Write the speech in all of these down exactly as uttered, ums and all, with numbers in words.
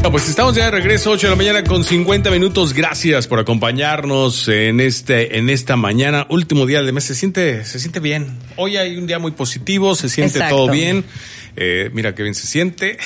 Pues estamos ya de regreso, ocho de la mañana con cincuenta minutos. Gracias por acompañarnos en este en esta mañana, último día del mes. Se siente se siente bien. Hoy hay un día muy positivo, se siente Exacto. todo bien. Eh, mira qué bien se siente.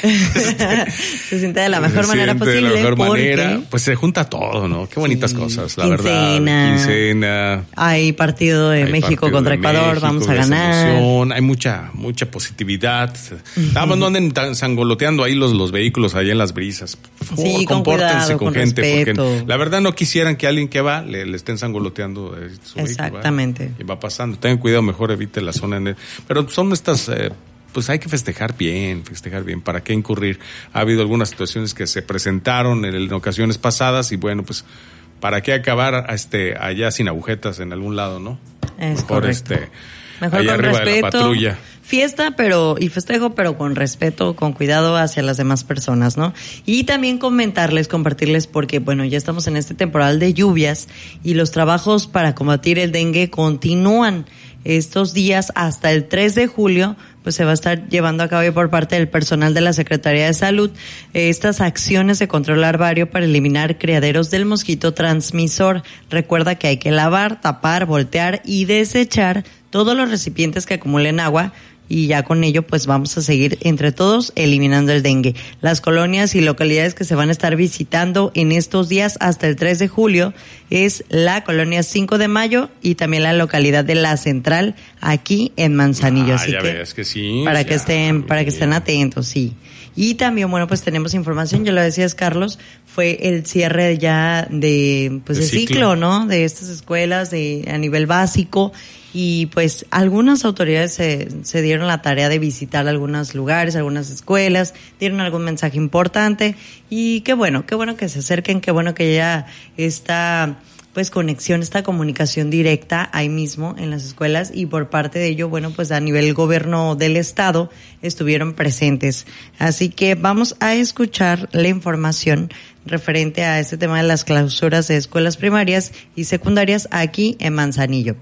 Se siente de la mejor se manera siente posible. De la mejor porque... manera. Pues se junta todo, ¿no? Qué bonitas sí. cosas, la Quincena. verdad. Quincena. Hay partido de hay México partido contra de Ecuador, México, vamos a ganar. Emoción, hay mucha, mucha positividad. Uh-huh. Nada más no anden tan sangoloteando ahí los, los vehículos allá en las brisas. Por favor, sí, con compórtense cuidado, con, con gente, respeto. Porque la verdad no quisieran que alguien que va le, le estén sangoloteando eh, su Exactamente. vehículo. Y va pasando. Tengan cuidado, mejor evite la zona. En el, pero son estas... Eh, pues hay que festejar bien, festejar bien, ¿para qué incurrir? Ha habido algunas situaciones que se presentaron en, en ocasiones pasadas y bueno, pues ¿para qué acabar este allá sin agujetas en algún lado, no? Es Mejor correcto. este Mejor allá con arriba respeto, de la patrulla. Fiesta, pero y festejo, pero con respeto, con cuidado hacia las demás personas, ¿no? Y también comentarles, compartirles, porque bueno, ya estamos en este temporal de lluvias y los trabajos para combatir el dengue continúan. Estos días hasta el tres de julio, pues se va a estar llevando a cabo por parte del personal de la Secretaría de Salud estas acciones de control larvario para eliminar criaderos del mosquito transmisor. Recuerda que hay que lavar, tapar, voltear y desechar todos los recipientes que acumulen agua. Y ya con ello, pues vamos a seguir entre todos eliminando el dengue. Las colonias y localidades que se van a estar visitando en estos días hasta el tres de julio es la colonia cinco de mayo y también la localidad de La Central aquí en Manzanillo. Ah, Así ya que, ves que sí. Para ya, que estén, para que estén atentos, sí. Y también, bueno, pues tenemos información, ya lo decías, Carlos, fue el cierre ya de, pues, de, de ciclo, ciclo, ¿no? De estas escuelas de, a nivel básico. Y pues algunas autoridades se, se dieron la tarea de visitar algunos lugares, algunas escuelas, dieron algún mensaje importante y qué bueno, qué bueno que se acerquen, qué bueno que ya esta pues conexión, esta comunicación directa ahí mismo en las escuelas y por parte de ello, bueno, pues a nivel gobierno del estado estuvieron presentes. Así que vamos a escuchar la información referente a este tema de las clausuras de escuelas primarias y secundarias aquí en Manzanillo.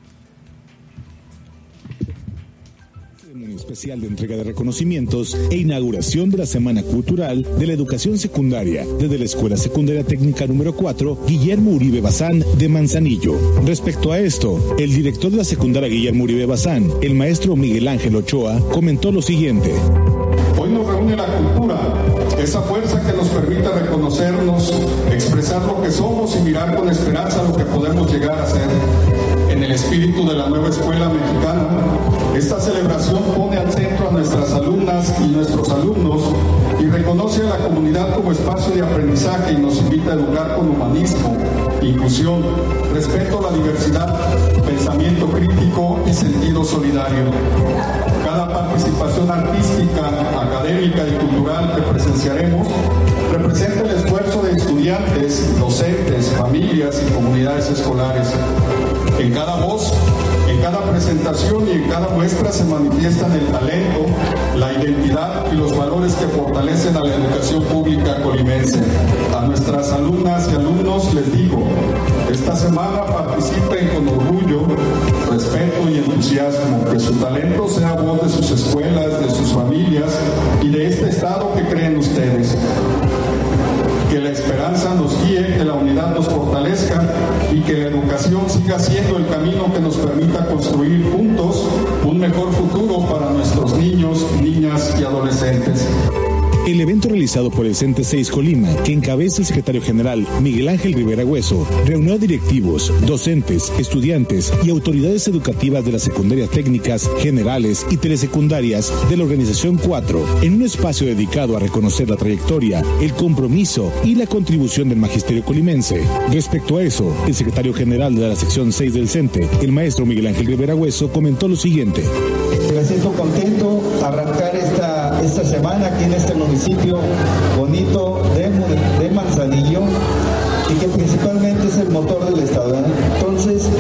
Especial de entrega de reconocimientos e inauguración de la Semana Cultural de la Educación Secundaria desde la Escuela Secundaria Técnica número cuatro, Guillermo Uribe Bazán de Manzanillo. Respecto a esto, el director de la secundaria Guillermo Uribe Bazán, el maestro Miguel Ángel Ochoa, comentó lo siguiente. Hoy nos reúne la cultura, esa fuerza que nos permite reconocernos, expresar lo que somos y mirar con esperanza lo que podemos llegar a ser. En el espíritu de la nueva escuela mexicana, esta celebración pone al centro a nuestras alumnas y nuestros alumnos y reconoce a la comunidad como espacio de aprendizaje y nos invita a educar con humanismo, inclusión, respeto a la diversidad, pensamiento crítico y sentido solidario. Cada participación artística, académica y cultural que presenciaremos representa el esfuerzo de estudiantes, docentes, familias y comunidades escolares. En cada voz, en cada presentación y en cada muestra se manifiestan el talento, la identidad y los valores que fortalecen a la educación pública colimense. A nuestras alumnas y alumnos les digo, esta semana participen con orgullo, respeto y entusiasmo, que su talento sea voz de sus escuelas, de sus familias y de este estado que creen ustedes. Que la esperanza nos guíe, que la unidad nos fortalezca y que la educación siga siendo el camino que nos permita construir juntos un mejor futuro para nuestros niños, niñas y adolescentes. El evento realizado por el CENTE seis Colima, que encabeza el secretario general Miguel Ángel Rivera Hueso, reunió a directivos, docentes, estudiantes y autoridades educativas de las secundarias técnicas, generales y telesecundarias de la Organización cuatro, en un espacio dedicado a reconocer la trayectoria, el compromiso y la contribución del magisterio colimense. Respecto a eso, el secretario general de la sección seis del CENTE, el maestro Miguel Ángel Rivera Hueso, comentó lo siguiente. Me siento contento arrancar esta, esta semana aquí en este municipio bonito de, de Manzanillo y que principalmente es el motor del estado. Entonces,